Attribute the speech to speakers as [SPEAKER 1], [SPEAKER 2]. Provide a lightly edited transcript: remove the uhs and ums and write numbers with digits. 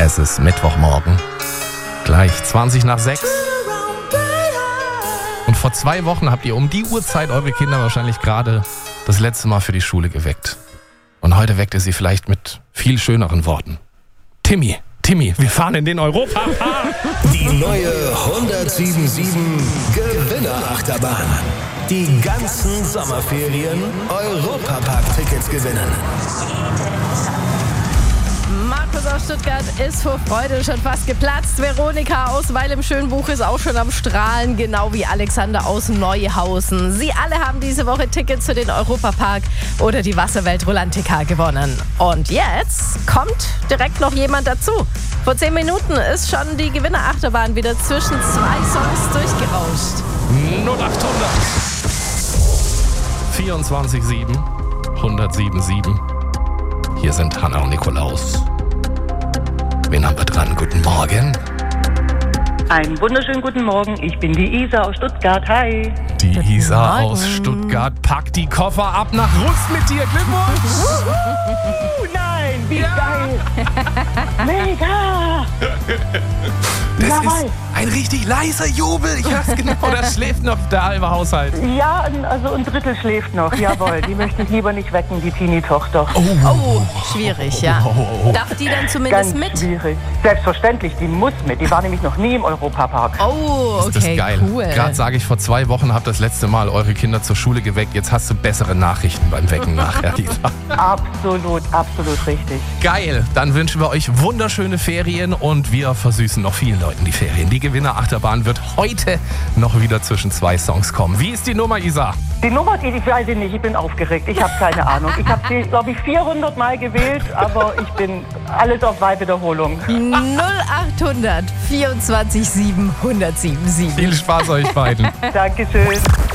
[SPEAKER 1] Es ist Mittwochmorgen. Gleich 20 nach 6. Und vor 2 Wochen habt ihr um die Uhrzeit eure Kinder wahrscheinlich gerade das letzte Mal für die Schule geweckt. Und heute weckt ihr sie vielleicht mit viel schöneren Worten. Timmy, wir fahren in den Europapark.
[SPEAKER 2] Die neue 107.7 Gewinnerachterbahn. Die ganzen Sommerferien Europapark-Tickets gewinnen.
[SPEAKER 3] Markus aus Stuttgart ist vor Freude schon fast geplatzt. Veronika aus Weil im Schönbuch ist auch schon am Strahlen, genau wie Alexander aus Neuhausen. Sie alle haben diese Woche Tickets für den Europapark oder die Wasserwelt Rolantica gewonnen. Und jetzt kommt direkt noch jemand dazu. Vor 10 Minuten ist schon die Gewinnerachterbahn wieder zwischen 2 Songs durchgerauscht.
[SPEAKER 1] 0800 24 1077. Hier sind Hanna und Nikolaus. Wen haben wir dran? Guten Morgen.
[SPEAKER 4] Einen wunderschönen guten Morgen. Ich bin die Isa aus Stuttgart. Hi.
[SPEAKER 1] Die Isa aus Stuttgart packt die Koffer ab nach Rust mit dir. Glückwunsch.
[SPEAKER 4] Nein, wie geil. Mega.
[SPEAKER 1] Das
[SPEAKER 4] Jawohl.
[SPEAKER 1] ist ein richtig leiser Jubel. Ich hör's genau. Da schläft noch der halbe Haushalt.
[SPEAKER 4] Ja, also ein Drittel schläft noch. Jawohl, die möchte ich lieber nicht wecken, die Teenie-Tochter.
[SPEAKER 3] Oh, schwierig, ja. Darf die dann zumindest
[SPEAKER 4] Ganz
[SPEAKER 3] mit?
[SPEAKER 4] schwierig. Selbstverständlich, die muss mit. Die war nämlich noch nie im Europapark.
[SPEAKER 3] Oh, okay,
[SPEAKER 1] Das ist geil.
[SPEAKER 3] cool.
[SPEAKER 1] Gerade sage ich, vor 2 Wochen habt ihr das letzte Mal eure Kinder zur Schule geweckt. Jetzt hast du bessere Nachrichten beim Wecken nachher.
[SPEAKER 4] Absolut richtig.
[SPEAKER 1] Geil. Dann wünschen wir euch wunderschöne Ferien und wir versüßen noch vielen Leuten die Ferien. Die Gewinnerachterbahn wird heute noch wieder zwischen 2 Songs kommen. Wie ist die Nummer, Isa?
[SPEAKER 4] Die Nummer, die ich weiß nicht, ich bin aufgeregt. Ich habe keine Ahnung. Ich habe sie, glaube ich, 400 Mal gewählt, aber ich bin alles auf Wahlwiederholung.
[SPEAKER 3] 0800 24 7 1077.
[SPEAKER 1] Viel Spaß euch beiden.
[SPEAKER 4] Dankeschön.